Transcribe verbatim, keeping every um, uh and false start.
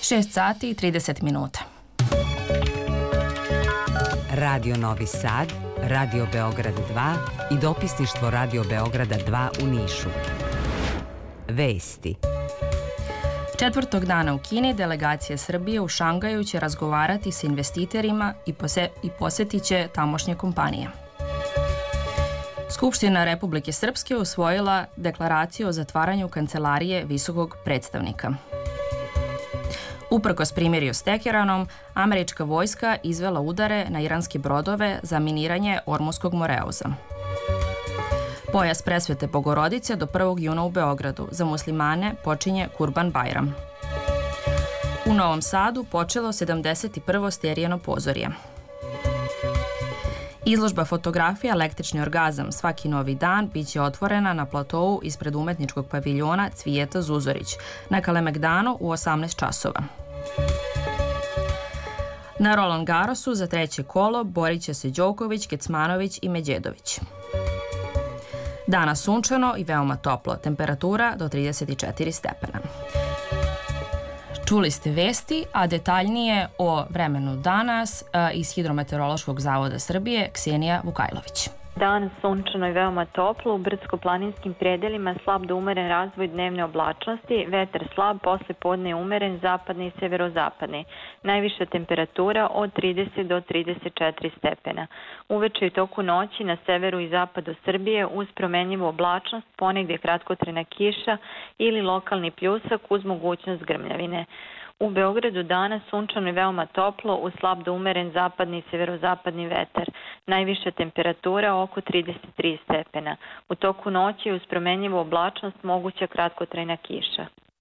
šest sati i trideset minuta. Radio Novi Sad, Radio Beograd dva i dopisništvo Radio Beograda dva u Nišu. Vesti. Četvrtog dana u Kini delegacija Srbije u Šangaju će razgovarati sa investitorima i, pose i posetit će tamošnje kompanije. Skupština Republike Srpske usvojila deklaraciju o zatvaranju kancelarije visokog predstavnika. Uprkos primirju s Teheranom, američka vojska izvela udare na iranske brodove za miniranje Ormuskog moreuza. Pojas presvete Bogorodice do prvog juna u Beogradu. Za muslimane počinje Kurban Bajram. U Novom Sadu počelo sedamdeset prvo sterijeno pozorje. Izložba fotografija Električni orgazam svaki novi dan biće otvorena na platovu ispred umetničkog paviljona Cvijeta Zuzorić na Kalemegdanu u osamnaest časova. Na Roland Garrosu za treće kolo borit će se Đoković, Kecmanović i Medjedović. Danas sunčano i veoma toplo, temperatura do trideset četiri stepena. Čuli ste vesti, a detaljnije o vremenu danas iz Hidrometeorološkog zavoda Srbije, Ksenija Vukajlović. Danas sunčano i veoma toplo, u brdsko-planinskim predelima slab do umeren razvoj dnevne oblačnosti, vetar slab, posle podne je umeren, zapadni i severozapadni. Najviša temperatura od trideset do trideset četiri stepena. Uveče i toku noći na severu i zapadu Srbije uz promenljivu oblačnost, ponegdje kratkotrajna kiša ili lokalni pljusak uz mogućnost grmljavine. U Beogradu danas sunčano i veoma toplo, uz slab do umeren zapadni i severozapadni vetar. Najviša temperatura oko trideset tri stepena. U toku noći uz promenljivu oblačnost moguća kratkotrajna kiša.